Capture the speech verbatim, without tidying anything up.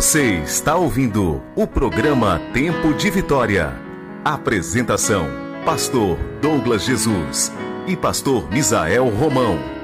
Você está ouvindo o programa Tempo de Vitória. Apresentação: Pastor Douglas Jesus e Pastor Misael Romão.